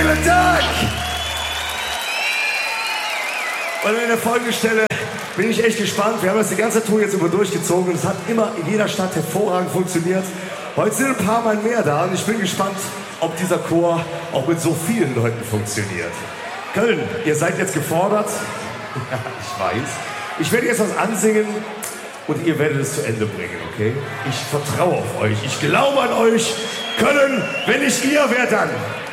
Guten Tag! Und an der folgenden Stelle bin ich echt gespannt. Wir haben das die ganze Tour jetzt über durchgezogen. Es hat immer in jeder Stadt hervorragend funktioniert. Heute sind ein paar Mal mehr da und ich bin gespannt, ob dieser Chor auch mit so vielen Leuten funktioniert. Köln, ihr seid jetzt gefordert. Ja, ich weiß. Ich werde jetzt was ansingen und ihr werdet es zu Ende bringen, okay? Ich vertraue auf euch. Ich glaube an euch. Köln, wenn nicht ihr, wer dann?